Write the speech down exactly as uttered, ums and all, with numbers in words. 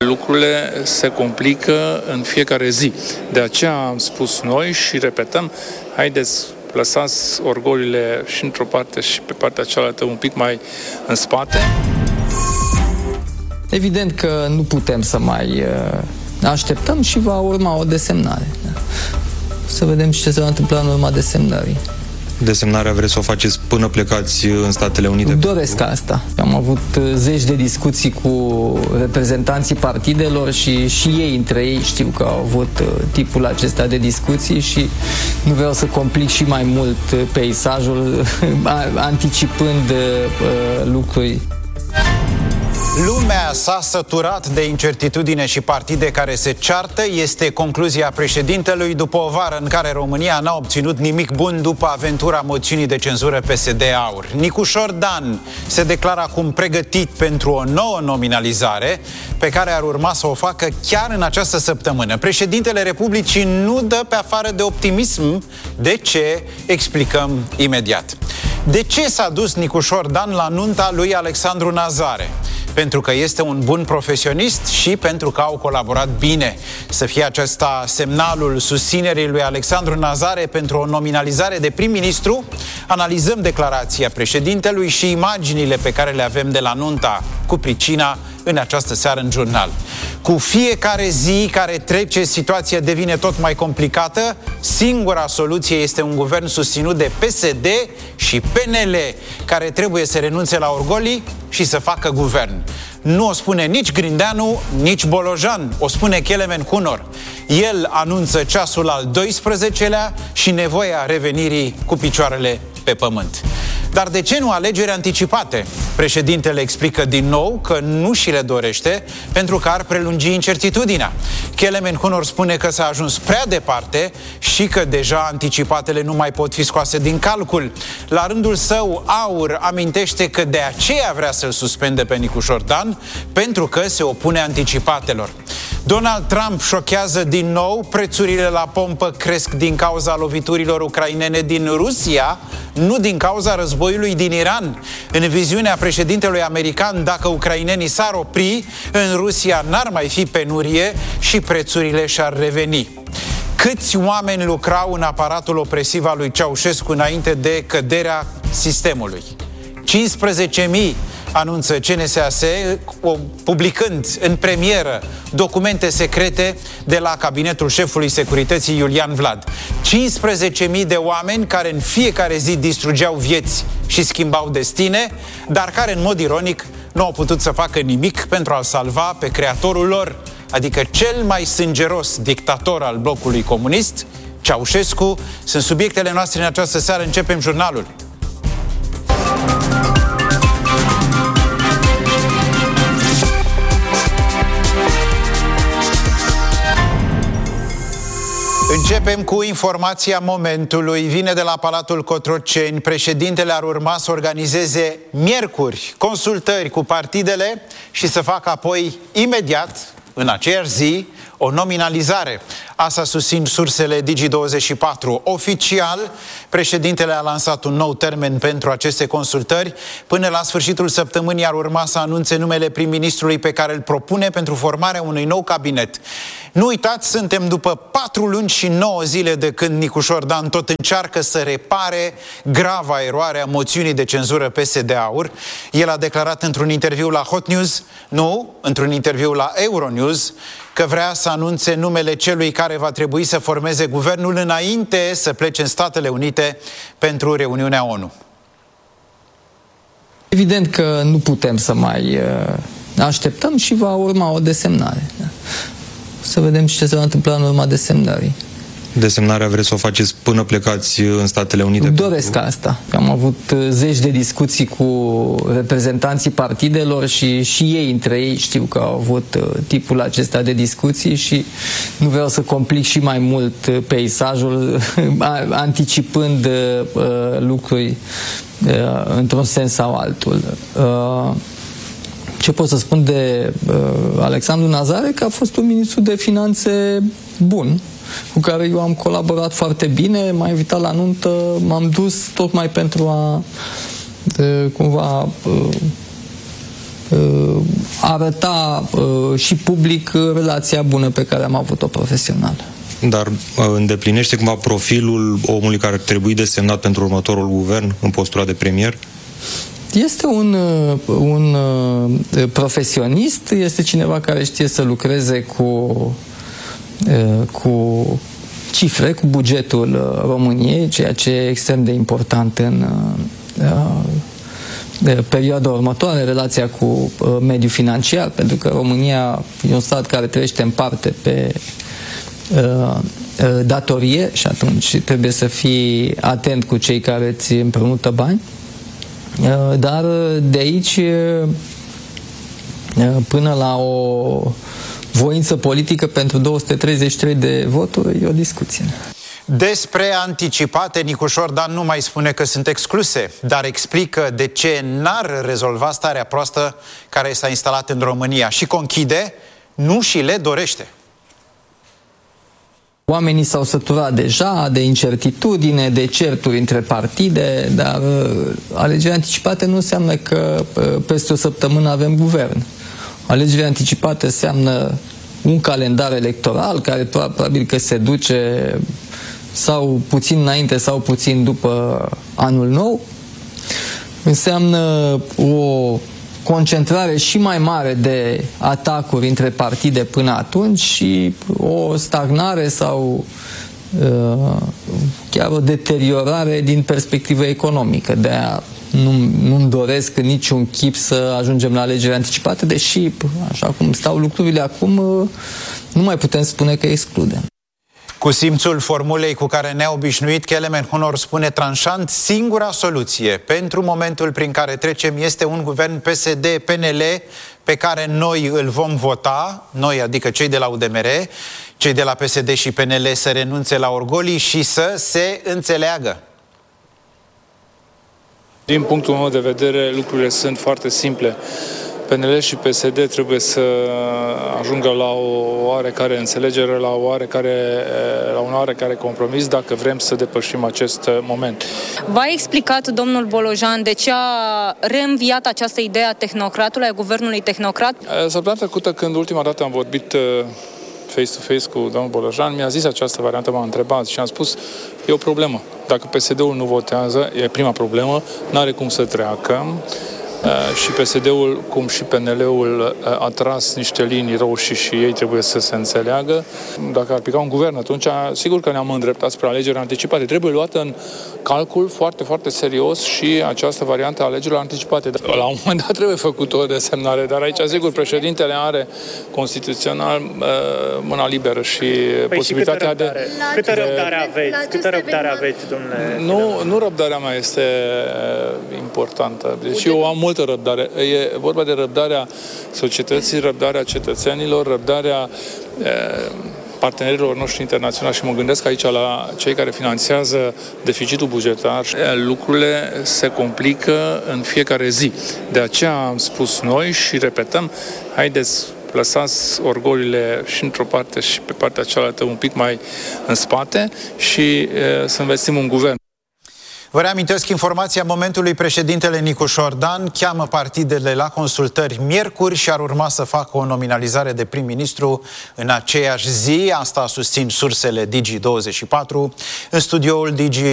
Lucrurile se complică în fiecare zi. De aceea am spus noi și repetăm, haideți, lăsați orgoliile și într-o parte și pe partea cealaltă un pic mai în spate. Evident că nu putem să mai așteptăm și va urma o desemnare. Să vedem ce se va întâmpla în urma desemnării. Desemnarea vreți să o faceți până plecați în Statele Unite? Doresc asta. Am avut zeci de discuții cu reprezentanții partidelor și și ei între ei știu că au avut tipul acesta de discuții și nu vreau să complic și mai mult peisajul anticipând uh, lucruri. Lumea s-a săturat de incertitudine și partide care se ceartă, este concluzia președintelui după o vară în care România n-a obținut nimic bun după aventura moțiunii de cenzură P S D-Aur. Nicușor Dan se declară acum pregătit pentru o nouă nominalizare pe care ar urma să o facă chiar în această săptămână. Președintele Republicii nu dă pe afară de optimism. De ce? Explicăm imediat. De ce s-a dus Nicușor Dan la nunta lui Alexandru Nazare? Pentru că este un bun profesionist și pentru că au colaborat bine. Să fie acesta semnalul susținerii lui Alexandru Nazare pentru o nominalizare de prim-ministru, analizăm declarația președintelui și imaginile pe care le avem de la nunta cu pricina în această seară în jurnal. Cu fiecare zi care trece, situația devine tot mai complicată. Singura soluție este un guvern susținut de P S D și P N L, care trebuie să renunțe la orgolii și să facă guvern. Nu o spune nici Grindeanu, nici Bolojan, o spune Kelemen Kunor. El anunță ceasul al doisprezecelea și nevoia revenirii cu picioarele pe pământ. Dar de ce nu alegeri anticipate? Președintele explică din nou că nu și le dorește pentru că ar prelungi incertitudinea. Kelemen Kunor spune că s-a ajuns prea departe și că deja anticipatele nu mai pot fi scoase din calcul. La rândul său, Aur amintește că de aceea vrea să-l suspende pe Nicușor Dan, pentru că se opune anticipatelor. Donald Trump șochează din nou, prețurile la pompă cresc din cauza loviturilor ucrainene din Rusia, nu din cauza războiului din Iran. În viziunea președintelui american, dacă ucrainenii s-ar opri, în Rusia n-ar mai fi penurie și prețurile și-ar reveni. Câți oameni lucrau în aparatul opresiv al lui Ceaușescu înainte de căderea sistemului? cincisprezece mii, anunță C N S A S, publicând în premieră documente secrete de la cabinetul șefului securității Iulian Vlad. cincisprezece mii de oameni care în fiecare zi distrugeau vieți și schimbau destine, dar care în mod ironic nu au putut să facă nimic pentru a-l salva pe creatorul lor, adică cel mai sângeros dictator al blocului comunist, Ceaușescu. Sunt subiectele noastre în această seară. Începem jurnalul. Începem cu informația momentului. Vine de la Palatul Cotroceni. Președintele ar urma să organizeze miercuri consultări cu partidele și să facă apoi imediat, în aceeași zi, o nominalizare. Asta susțin sursele Digi douăzeci și patru. Oficial, președintele a lansat un nou termen pentru aceste consultări. Până la sfârșitul săptămânii ar urma să anunțe numele prim-ministrului pe care îl propune pentru formarea unui nou cabinet. Nu uitați, suntem după patru luni și nouă zile de când Nicușor Dan tot încearcă să repare grava eroare a moțiunii de cenzură P S D-Aur. El a declarat într-un interviu la Hot News, nu, într-un interviu la Euronews, că vrea să anunțe numele celui care va trebui să formeze guvernul înainte să plece în Statele Unite pentru reuniunea ONU. Evident că nu putem să mai așteptăm și va urma o desemnare. Să vedem ce se va întâmpla în urma desemnării. Desemnarea vreți să o faceți până plecați în Statele Unite? Doresc pentru... asta. Am avut zeci de discuții cu reprezentanții partidelor și și ei între ei știu că au avut tipul acesta de discuții și nu vreau să complic și mai mult peisajul anticipând uh, lucruri uh, într-un sens sau altul. Uh, Ce pot să spun de uh, Alexandru Nazare? Că a fost un ministru de finanțe bun, cu care eu am colaborat foarte bine, m-a invitat la nuntă, m-am dus tocmai pentru a uh, cumva uh, uh, arăta uh, și public relația bună pe care am avut-o profesional. Dar îndeplinește cumva profilul omului care ar trebui desemnat pentru următorul guvern în postura de premier? Este un, un profesionist, este cineva care știe să lucreze cu, cu cifre, cu bugetul României, ceea ce e extrem de important în perioada următoare, relația cu mediul financiar, pentru că România e un stat care trăiește în parte pe datorie și atunci trebuie să fii atent cu cei care îți împrumută bani. Dar de aici până la o voință politică pentru două sute treizeci și trei de voturi e o discuție. Despre anticipate, Nicu Șordan nu mai spune că sunt excluse, dar explică de ce n-ar rezolva starea proastă care s-a instalat în România și conchide, nu și le dorește. Oamenii s-au săturat deja de incertitudine, de certuri între partide, dar alegerile anticipate nu înseamnă că peste o săptămână avem guvern. Alegerile anticipate înseamnă un calendar electoral care probabil că se duce sau puțin înainte sau puțin după anul nou. Înseamnă o concentrare și mai mare de atacuri între partide până atunci și o stagnare sau uh, chiar o deteriorare din perspectivă economică. De-aia nu, nu-mi doresc în niciun chip să ajungem la alegeri anticipate, deși, așa cum stau lucrurile acum, uh, nu mai putem spune că excludem. Cu simțul formulei cu care ne-a obișnuit, Kelemen Hunor spune tranșant, singura soluție pentru momentul prin care trecem este un guvern P S D P N L pe care noi îl vom vota, noi adică cei de la U D M R, cei de la P S D și P N L să renunțe la orgolii și să se înțeleagă. Din punctul meu de vedere, lucrurile sunt foarte simple. P N L și P S D trebuie să ajungă la o oarecare înțelegere, la, o oarecare, la un oarecare compromis dacă vrem să depășim acest moment. V-a explicat domnul Bolojan de ce a reînviat această idee a tehnocratului, a guvernului tehnocrat? Săptămâna trecută, când ultima dată am vorbit face-to-face cu domnul Bolojan, mi-a zis această variantă, m-a întrebat și am spus, e o problemă. Dacă P S D-ul nu votează, e prima problemă, n-are cum să treacă. Și P S D-ul, cum și P N L-ul, a tras niște linii roșii și ei trebuie să se înțeleagă. Dacă ar pica un guvern, atunci sigur că ne-am îndreptat spre alegeri anticipate. Trebuie luată în calcul foarte, foarte serios și această variantă a alegerilor anticipate. La un moment dat trebuie făcut o desemnare, dar aici, sigur, președintele are constituțional mâna liberă și păi posibilitatea și câtă răbdare, de... Câtă răbdare aveți? Câtă răbdare aveți, domnule? Nu, nu răbdarea mea este importantă. Deci eu am multă răbdare. E vorba de răbdarea societății, răbdarea cetățenilor, răbdarea e, partenerilor noștri internaționali și mă gândesc aici la cei care finanțează deficitul bugetar. Lucrurile se complică în fiecare zi. De aceea am spus noi și repetăm, haideți, lăsați orgolile și într-o parte și pe partea cealaltă un pic mai în spate și e, să investim în guvern. Vă reamintesc informația momentului, președintele Nicu Șordan cheamă partidele la consultări miercuri și ar urma să facă o nominalizare de prim-ministru în aceeași zi. Asta susțin sursele Digi douăzeci și patru. În studioul Digi